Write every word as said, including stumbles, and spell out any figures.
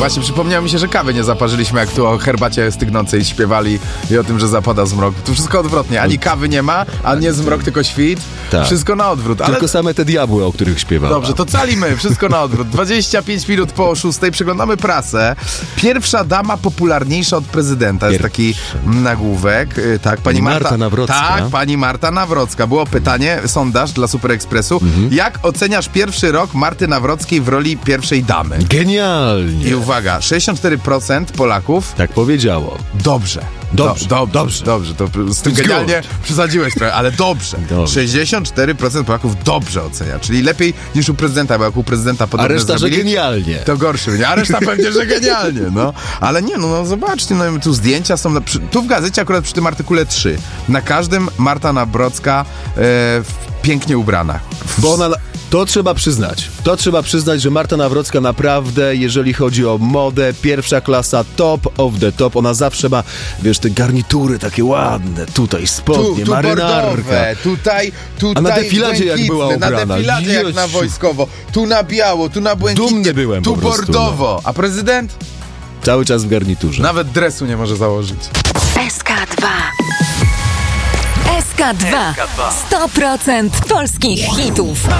Właśnie przypomniało mi się, że kawy nie zaparzyliśmy, jak tu o herbacie stygnącej śpiewali i o tym, że zapada zmrok. Tu wszystko odwrotnie. Ani kawy nie ma, a nie zmrok, tylko świt. Tak. Wszystko na odwrót. Ale... Tylko same te diabły, o których śpiewała. Dobrze, to calimy. Wszystko na odwrót. dwadzieścia pięć minut po szóstej przeglądamy prasę. Pierwsza dama popularniejsza od prezydenta. Jest taki nagłówek. Tak, pani, pani Marta, Marta Nawrocka. Tak, pani Marta Nawrocka. Było pytanie, sondaż dla Super Expressu. Mhm. Jak oceniasz pierwszy rok Marty Nawrockiej w roli pierwszej damy? Genialnie. I uwaga, sześćdziesiąt cztery procent Polaków Tak powiedziało. dobrze. Dobrze, Do, dobrze. Dobrze, to z tym It's genialnie good. przesadziłeś trochę, ale dobrze. Dobrze. sześćdziesiąt cztery procent Polaków dobrze ocenia, czyli lepiej niż u prezydenta, bo jak u prezydenta A podobne reszta, że zrobili, genialnie. to gorszy, nie? A reszta pewnie, że genialnie, no. Ale nie, no, no zobaczcie, no tu zdjęcia są, na, przy, tu w gazecie akurat przy tym artykule trzy. Na każdym Marta Nawrocka e, w, pięknie ubrana. W, Bo ona... To trzeba przyznać. To trzeba przyznać, że Marta Nawrocka naprawdę, jeżeli chodzi o modę, pierwsza klasa, top of the top. Ona zawsze ma, wiesz, te garnitury takie ładne. Tutaj spodnie, tu, tu marynarka. bordowe, tutaj, tutaj A na defiladzie jak była ubrana. Na defiladzie jak na Jezu. wojskowo. Tu na biało, tu na błękitnie. Dumny byłem tu po prostu, bordowo. A prezydent? Cały czas w garniturze. Nawet dresu nie może założyć. S K dwa. S K dwa. sto procent polskich hitów.